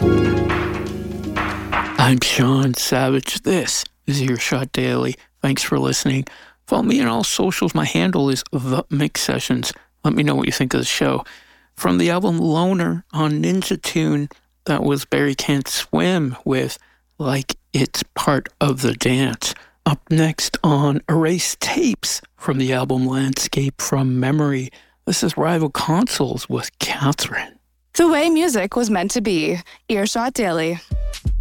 I'm Sean Savage. This is Earshot Daily. Thanks for listening. Follow me on all socials. My handle is The Mix Sessions. Let me know what you think of the show. From the album Loner on Ninja Tune, that was Barry Can't Swim with Like It's Part of the Dance. Up next on Erase Tapes from the album Landscape from Memory, this is Rival Consoles with Catherine. The way music was meant to be. Earshot Daily.